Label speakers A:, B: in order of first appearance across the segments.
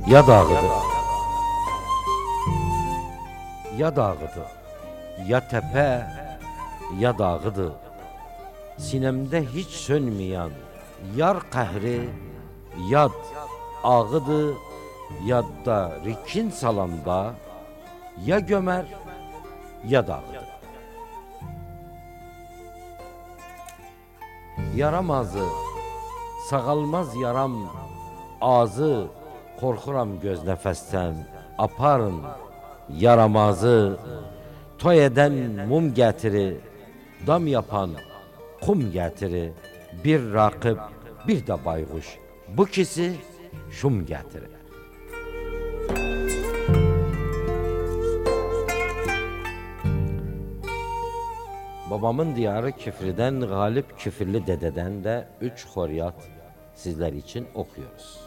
A: Ya dağıdı, ya dağıdı, ya tepe, ya dağıdı. Sinemde hiç sönmeyen yar kahri, yad ağıdı, yadda rikin salanda, ya gömer, ya dağıdı. Yaramazı, sağalmaz yaram, ağzı, korkuram göz nefesten, aparın yaramazı, toy eden mum getiri, dam yapan kum getiri, bir rakip, bir de baykuş, bu kisi şum getiri. Babamın diyarı Küfrü'den, Galip Küfürlü dededen de 3 horyat sizler için okuyoruz.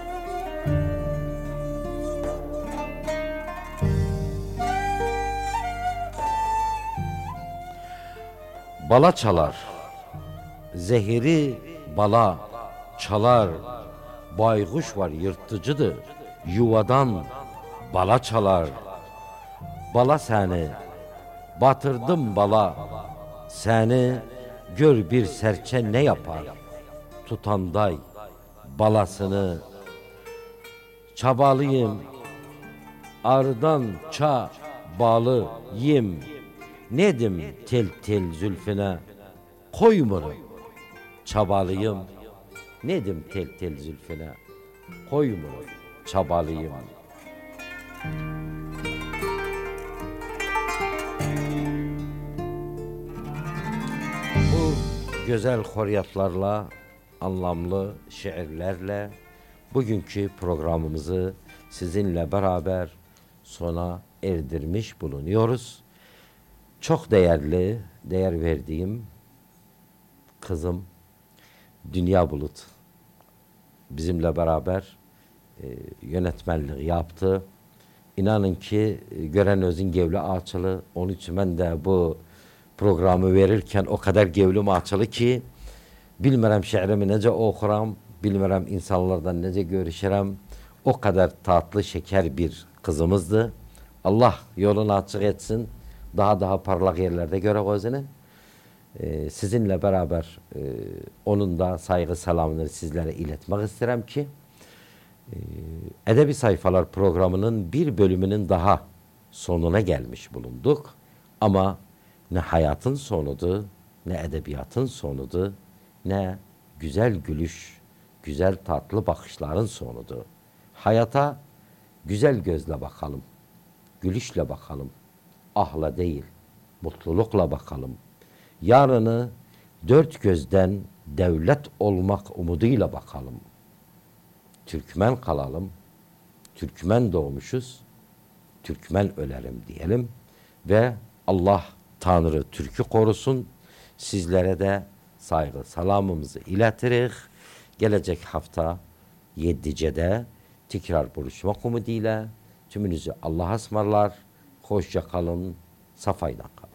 A: Bala çalar, zehiri bala çalar, baykuş var yırtıcıdır, yuvadan bala çalar. Bala seni, batırdım bala, seni gör bir serçe ne yapar, tutanday balasını. Çabalıyım, ardan ça balı yim, nedim tel tel zülfüne, koymurum. Çabalıyım, nedim tel tel zülfüne, koymurum. Çabalıyım. Bu güzel horyatlarla, anlamlı şiirlerle bugünkü programımızı sizinle beraber sona erdirmiş bulunuyoruz. Çok değerli, değer verdiğim kızım Dünya Bulut bizimle beraber yönetmenlik yaptı. İnanın ki gören özün gevli açılı. Onun için ben de bu programı verirken o kadar gevlim açılı ki bilmirəm şiirimi nece okuram, bilmirəm insanlardan nece görüşürəm. O kadar tatlı şeker bir kızımızdı. Allah yolunu açık etsin. Daha parlak yerlerde göre gözünü. Sizinle beraber onun da saygı selamını sizlere iletmek isterim ki Edebi Sayfalar programının bir bölümünün daha sonuna gelmiş bulunduk. Ama ne hayatın sonudu, ne edebiyatın sonudu, ne güzel gülüş, güzel tatlı bakışların sonudu. Hayata güzel gözle bakalım, gülüşle bakalım, ahla değil, mutlulukla bakalım. Yarını dört gözden devlet olmak umuduyla bakalım. Türkmen kalalım, Türkmen doğmuşuz, Türkmen ölerim diyelim ve Allah Tanrı Türk'ü korusun. Sizlere de saygı salamımızı iletirik. Gelecek hafta 7'de tekrar buluşmak umuduyla tümünüzü Allah'a ısmarlar. Hoşça kalın, safayla kalın.